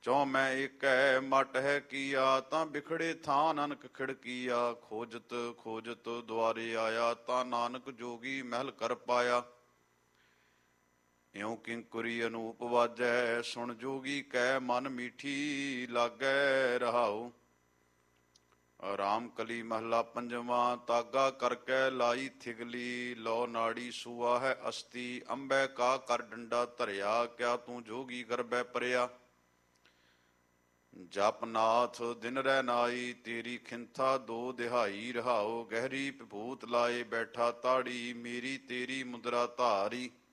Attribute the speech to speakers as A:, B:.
A: ਚੌ ਮੈਂ ਏਕੈ ਮਟ ਹੈ ਕੀਆ, ਤਾਂ ਬਿਖੜੇ ਥਾਂ ਨਾਨਕ ਖਿੜਕੀਆ। ਖੋਜਤ ਖੋਜਤ ਦੁਆਰੇ ਆਇਆ, ਤਾਂ ਨਾਨਕ ਜੋਗੀ ਮਹਿਲ ਕਰ ਪਾਇਆ। ਇਉ ਕਿੰਕੁਰੀ ਅਨੂਪ ਵਾਜੈ, ਸੁਣ ਜੋਗੀ ਕੈ ਮਨ ਮੀਠੀ ਲਾਗੈ। ਰਹਾਉ ਰਾਮ ਕਲੀ ਮਹਲਾ ਪੰਜਵਾਂ। ਤਾਗਾ ਕਰਕੇ ਲਾਈ ਥਿਗਲੀ, ਲੋ ਨਾੜੀ ਸੂਆ ਹੈ ਅਸਤੀ। ਅੰਬੈ ਕਾ ਕਰ ਡੰਡਾ ਧਰਿਆ, ਕਿਆ ਤੂੰ ਜੋਗੀ ਗਰਬੈ ਪਰਿਆ। ਜਪ ਨਾਥ ਦਿਨ ਰਹਿ ਨਾਈ, ਤੇਰੀ ਖਿੰਥਾ ਦੋ ਦਿਹਾਈ। ਰਹਾਉ ਗਹਿਰੀ ਵਿਭੂਤ ਲਾਏ, ਬੈਠਾ ਤਾੜੀ ਮੇਰੀ ਤੇਰੀ ਮੁਦਰਾ ਧਾਰੀ।